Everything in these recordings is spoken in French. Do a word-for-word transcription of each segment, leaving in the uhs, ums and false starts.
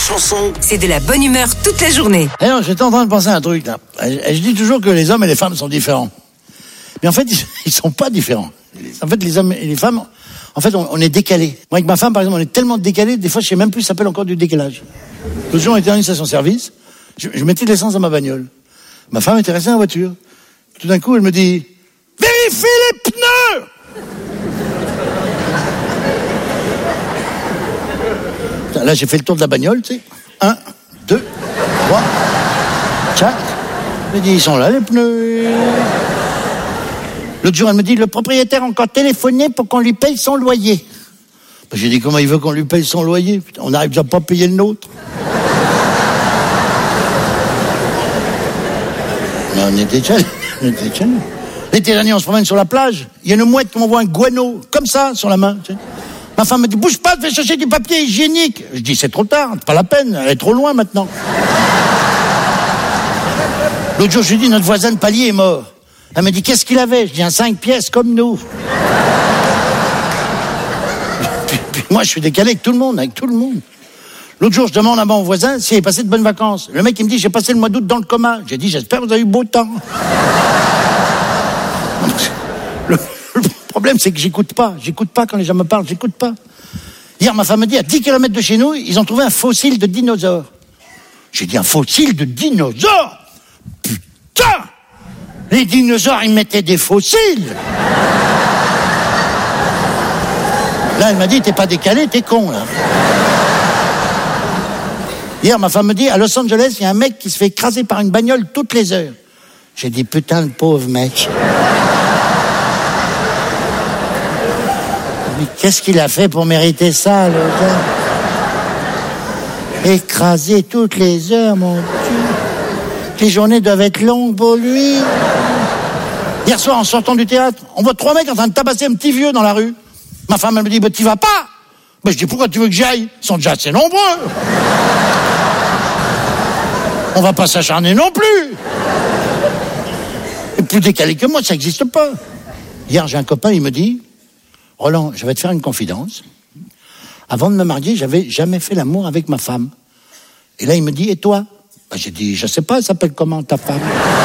chanson. C'est de la bonne humeur toute la journée. Eh non, j'étais en train de penser à un truc, là. Je dis toujours que les hommes et les femmes sont différents. Mais en fait, ils sont pas différents. En fait, les hommes et les femmes, en fait, on, on est décalés. Moi, avec ma femme, par exemple, on est tellement décalés, des fois, je sais même plus, ça s'appelle encore du décalage. L'autre jour, on était dans une station-service, je, je mettais de l'essence dans ma bagnole. Ma femme était restée dans la voiture. Tout d'un coup, elle me dit, vérifie les pneus! Là, j'ai fait le tour de la bagnole, tu sais. Un, deux, trois, quatre. Elle me dit, ils sont là, les pneus. L'autre jour, elle me dit, le propriétaire a encore téléphoné pour qu'on lui paye son loyer. Ben, j'ai dit, comment il veut qu'on lui paye son loyer? Putain, on n'arrive déjà pas à payer le nôtre. Mais on était déjà allés. On était déjà allés. L'été dernier, on se promène sur la plage. Il y a une mouette qui m'envoie un guano, comme ça, sur la main. Tu sais. Ma femme me dit, bouge pas, fais chercher du papier hygiénique. Je dis, c'est trop tard, c'est pas la peine, elle est trop loin maintenant. L'autre jour, je lui dis, notre voisin de palier est mort. Elle me dit, qu'est-ce qu'il avait? Je dis, un cinq pièces comme nous. puis, puis moi, je suis décalé avec tout le monde, avec tout le monde. L'autre jour, je demande à mon voisin s'il est passé de bonnes vacances. Le mec, il me dit, j'ai passé le mois d'août dans le coma. J'ai dit, j'espère que vous avez eu beau temps. Le, le problème, c'est que j'écoute pas. J'écoute pas quand les gens me parlent, j'écoute pas. Hier, ma femme me dit, à dix kilomètres de chez nous, ils ont trouvé un fossile de dinosaure. J'ai dit, un fossile de dinosaure? Putain! Les dinosaures, ils mettaient des fossiles. Là, elle m'a dit, t'es pas décalé, t'es con, là. Hier, ma femme me dit, à Los Angeles, il y a un mec qui se fait écraser par une bagnole toutes les heures. J'ai dit, putain, le pauvre mec. Mais qu'est-ce qu'il a fait pour mériter ça, le gars? Écrasé toutes les heures, mon Dieu. Les journées doivent être longues pour lui. Hier soir, en sortant du théâtre, on voit trois mecs en train de tabasser un petit vieux dans la rue. Ma femme, elle me dit, bah, t'y vas pas? Bah, je dis, pourquoi tu veux que j'y aille? Ils sont déjà assez nombreux. On va pas s'acharner non plus. Et plus décalé que moi, ça n'existe pas. Hier, j'ai un copain, il me dit, Roland, je vais te faire une confidence. Avant de me marier, j'avais jamais fait l'amour avec ma femme. Et là, il me dit, et toi? Bah, j'ai dit, je sais pas, elle s'appelle comment ta femme?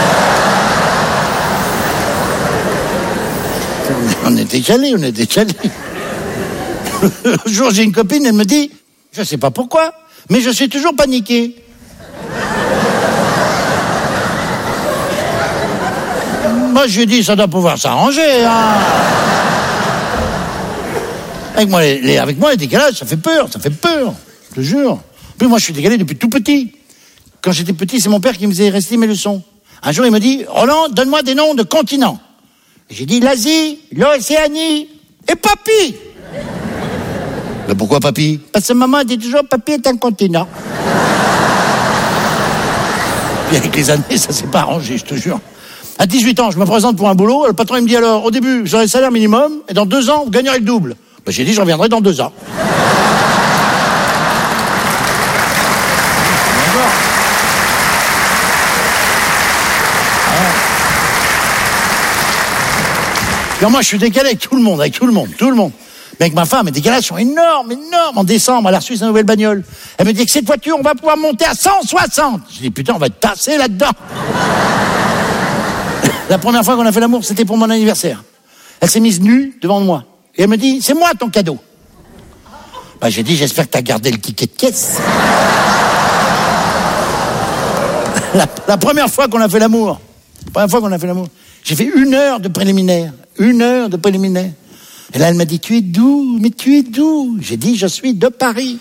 On est déjà allés, on est déjà allés. Un jour, j'ai une copine, elle me dit, je sais pas pourquoi, mais je suis toujours paniqué. Moi, je lui ai dit, ça doit pouvoir s'arranger, hein. Avec moi, les, les, avec moi, les décalages, ça fait peur, ça fait peur, je te jure. Puis moi, je suis décalé depuis tout petit. Quand j'étais petit, c'est mon père qui me faisait réciter mes leçons. Un jour, il me dit, Roland, donne-moi des noms de continents. J'ai dit l'Asie, l'Océanie et Papy. Mais pourquoi Papy? Parce que maman dit toujours, Papy est un continent. Puis avec les années, ça s'est pas arrangé, je te jure. À dix-huit ans, je me présente pour un boulot. Le patron, il me dit alors, au début, vous aurez le salaire minimum, et dans deux ans, vous gagnerez le double. Ben, j'ai dit, je reviendrai dans deux ans. Alors moi, je suis décalé avec tout le monde, avec tout le monde, tout le monde. Mais avec ma femme, les décalages sont énormes, énormes. En décembre, elle a reçu sa nouvelle bagnole. Elle me dit que cette voiture, on va pouvoir monter à cent soixante. Je dis, putain, on va être tassé là-dedans. La première fois qu'on a fait l'amour, c'était pour mon anniversaire. Elle s'est mise nue devant moi. Et elle me dit, c'est moi ton cadeau. Bah, j'ai dit, j'espère que t'as gardé le ticket de caisse. La, la première fois qu'on a fait l'amour, la première fois qu'on a fait l'amour, j'ai fait une heure de préliminaire. Une heure de préliminaire. Et là, elle m'a dit, tu es d'où? Mais tu es d'où? J'ai dit, je suis de Paris.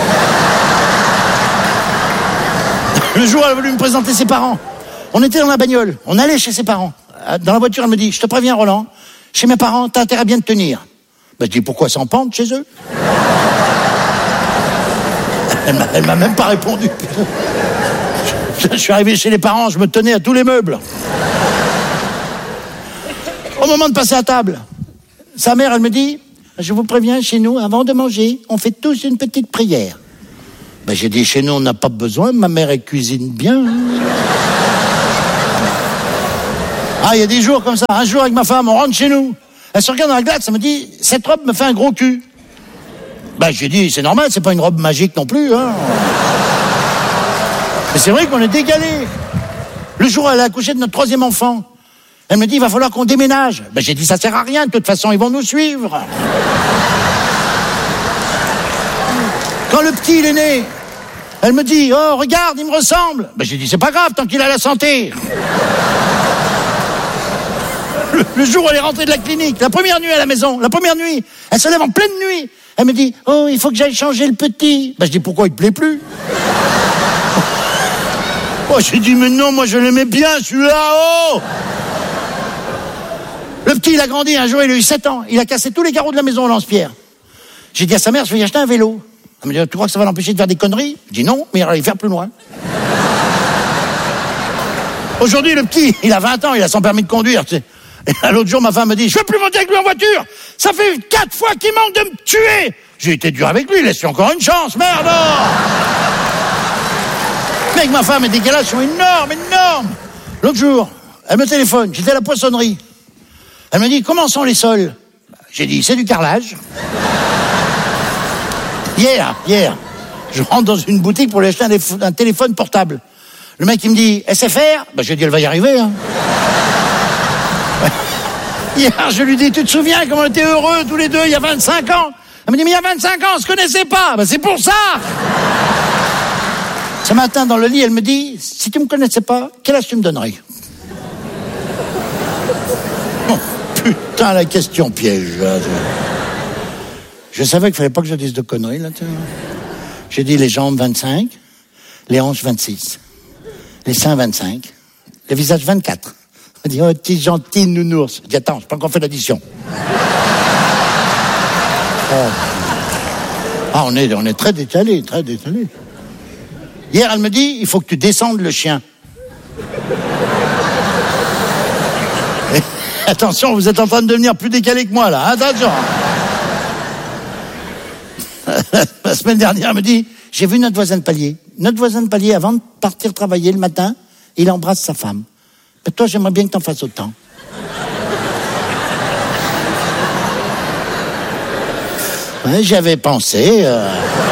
Le jour, elle a voulu me présenter ses parents. On était dans la bagnole. On allait chez ses parents. Dans la voiture, elle me dit, je te préviens, Roland, chez mes parents, t'as intérêt à bien te tenir. Ben, je dis, pourquoi sans pente chez eux? Elle m'a, elle m'a même pas répondu. Je suis arrivé chez les parents, je me tenais à tous les meubles. Au moment de passer à table, sa mère, elle me dit, je vous préviens, chez nous, avant de manger, on fait tous une petite prière. Ben, j'ai dit, chez nous, on n'a pas besoin, ma mère, elle cuisine bien. Ah, il y a des jours comme ça. Un jour, avec ma femme, on rentre chez nous. Elle se regarde dans la glace, elle me dit, cette robe me fait un gros cul. Ben, j'ai dit, c'est normal, c'est pas une robe magique non plus, hein. Mais c'est vrai qu'on est décalé. Le jour où elle a accouché de notre troisième enfant, elle me dit, il va falloir qu'on déménage. Ben, j'ai dit, ça sert à rien, de toute façon, ils vont nous suivre. Quand le petit, il est né, elle me dit, oh, regarde, il me ressemble. Ben, j'ai dit, c'est pas grave, tant qu'il a la santé. Le, le jour où elle est rentrée de la clinique, la première nuit à la maison, la première nuit, elle se lève en pleine nuit. Elle me dit, oh, il faut que j'aille changer le petit. Ben, je dis, pourquoi il te plaît plus? Oh, j'ai dit, mais non, moi je l'aimais bien, celui-là, oh! Le petit, il a grandi, un jour, il a eu sept ans. Il a cassé tous les carreaux de la maison au lance-pierre. J'ai dit à sa mère, je vais y acheter un vélo. Elle me dit, tu crois que ça va l'empêcher de faire des conneries? Je dis non, mais il va aller faire plus loin. Aujourd'hui, le petit, il a vingt ans, il a son permis de conduire. Tu sais. Et l'autre jour, ma femme me dit, je veux plus monter avec lui en voiture. Ça fait quatre fois qu'il manque de me tuer. J'ai été dur avec lui, laisse-lui encore une chance, merde. Mais avec ma femme, les décalages sont énormes, énormes. L'autre jour, elle me téléphone, j'étais à la poissonnerie. Elle me dit, comment sont les sols? J'ai dit, c'est du carrelage. Hier, hier, je rentre dans une boutique pour lui acheter un, déf- un téléphone portable. Le mec, il me dit, S F R? Ben, j'ai dit, elle va y arriver, hein. Ouais. Hier, je lui dis, tu te souviens comment on était heureux tous les deux il y a vingt-cinq ans? Elle me dit, mais il y a vingt-cinq ans, on se connaissait pas. Ben, c'est pour ça. Ce matin, dans le lit, elle me dit, si tu me connaissais pas, quel âge tu me donnerais? Oh, putain, la question piège. Je savais qu'il fallait pas que je dise de conneries, là. J'ai dit les jambes vingt-cinq, les hanches vingt-six, les seins vingt-cinq, le visage vingt-quatre. On dit, oh, petit gentil nounours. Je dis, attends, j'ai pas encore fait l'addition. Oh. Ah, on est, on est très décalé, très décalé. Hier, elle me dit, il faut que tu descendes le chien. Et, attention, vous êtes en train de devenir plus décalé que moi, là. Attention. La semaine dernière, elle me dit, j'ai vu notre voisin de palier. Notre voisin de palier, avant de partir travailler le matin, il embrasse sa femme. Mais toi, j'aimerais bien que t'en fasses autant. Ouais, j'y avais pensé. Euh...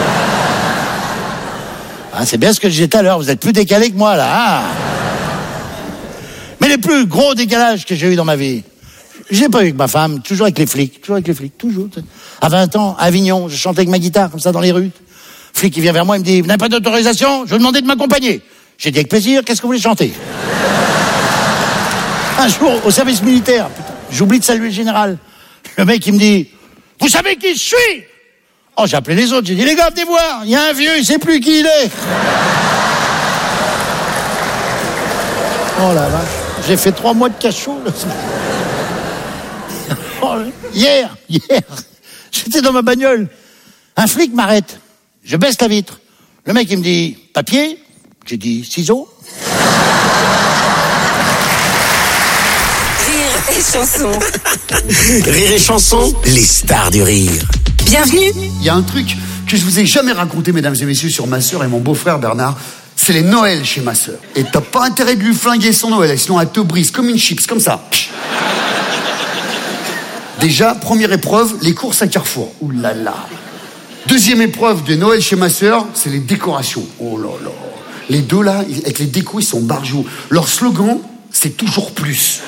Ah, c'est bien ce que je disais tout à l'heure, vous êtes plus décalé que moi, là. Hein, mais les plus gros décalages que j'ai eu dans ma vie, je l'ai pas eu avec ma femme, toujours avec les flics, toujours avec les flics, toujours. À vingt ans, à Avignon, je chantais avec ma guitare, comme ça, dans les rues. Flic qui vient vers moi, il me dit, vous n'avez pas d'autorisation? Je vous demandais de m'accompagner. J'ai dit, avec plaisir, qu'est-ce que vous voulez chanter? Un jour, au service militaire, putain, j'oublie de saluer le général. Le mec, il me dit, vous savez qui je suis? Oh, j'ai appelé les autres, j'ai dit, les gars, venez voir, il y a un vieux, il sait plus qui il est. Oh la vache, j'ai fait trois mois de cachot, là. Oh, hier, hier, j'étais dans ma bagnole. Un flic m'arrête. Je baisse la vitre. Le mec, il me dit, papier? J'ai dit, ciseaux. Rire et chanson. Rire et chanson, les stars du rire. Bienvenue. Il y a un truc que je vous ai jamais raconté, mesdames et messieurs, sur ma sœur et mon beau-frère Bernard. C'est les Noëls chez ma sœur. Et t'as pas intérêt de lui flinguer son Noël, sinon elle te brise comme une chips, comme ça. Déjà, première épreuve, les courses à Carrefour. Ouh là là. Deuxième épreuve de Noël chez ma sœur, c'est les décorations. Oh là là. Les deux là, avec les décos, ils sont barjots. Leur slogan, c'est toujours plus.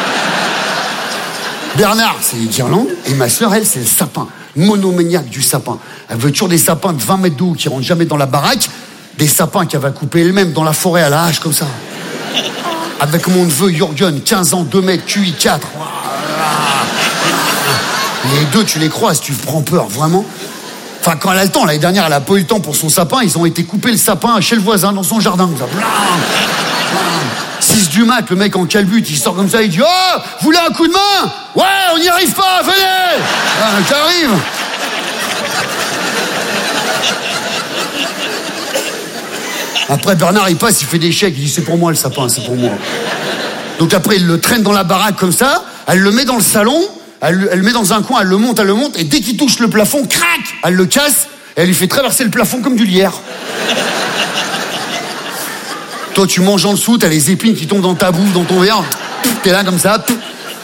Bernard, c'est les guirlandes, et ma sœur, elle, c'est le sapin. Monomaniaque du sapin. Elle veut toujours des sapins de vingt mètres de haut qui rentrent jamais dans la baraque, des sapins qu'elle va couper elle-même dans la forêt à la hache, comme ça. Avec mon neveu Jürgen, quinze ans, deux mètres, Q I quatre. Les deux, tu les croises, tu prends peur, vraiment. Enfin, quand elle a le temps, l'année dernière, elle a pas eu le temps pour son sapin, ils ont été couper le sapin chez le voisin, dans son jardin, comme ça. six du mat, le mec en calbute, il sort comme ça, il dit « Oh, vous voulez un coup de main? Ouais, on n'y arrive pas, venez !» Ah, j'arrive. Après, Bernard, il passe, il fait des chèques, il dit « C'est pour moi le sapin, c'est pour moi. » Donc après, il le traîne dans la baraque comme ça, elle le met dans le salon, elle, elle le met dans un coin, elle le monte, elle le monte, et dès qu'il touche le plafond, crac, elle le casse, et elle lui fait traverser le plafond comme du lierre. Toi, tu manges en dessous, t'as les épines qui tombent dans ta bouffe, dans ton verre, t'es là comme ça,